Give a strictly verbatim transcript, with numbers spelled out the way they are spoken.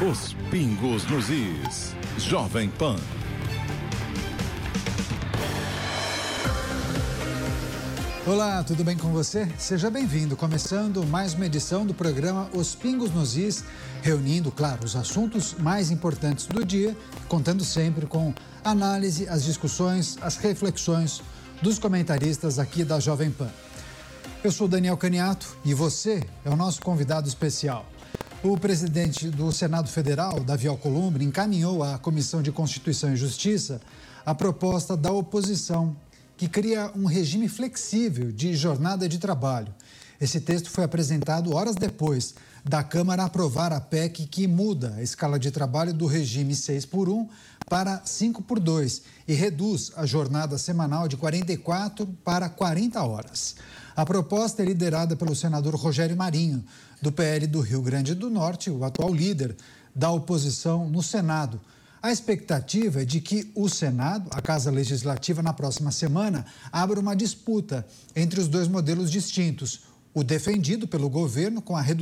Os pingos nos is. Jovem Pan. Olá, tudo bem com você? Seja bem-vindo. Começando mais uma edição do programa Os Pingos nos Is, reunindo, claro, os assuntos mais importantes do dia, contando sempre com análise, as discussões, as reflexões dos comentaristas aqui da Jovem Pan. Eu sou Daniel Caniato e você é o nosso convidado especial. O presidente do Senado Federal, Davi Alcolumbre, encaminhou à Comissão de Constituição e Justiça a proposta da oposição, que cria um regime flexível de jornada de trabalho. Esse texto foi apresentado horas depois da Câmara aprovar a P E C que muda a escala de trabalho do regime seis por um para cinco por dois e reduz a jornada semanal de quarenta e quatro para quarenta horas. A proposta é liderada pelo senador Rogério Marinho, do P L do Rio Grande do Norte, o atual líder da oposição no Senado. A expectativa é de que o Senado, a Casa Legislativa, na próxima semana, abra uma disputa entre os dois modelos distintos. O defendido pelo governo, com a redução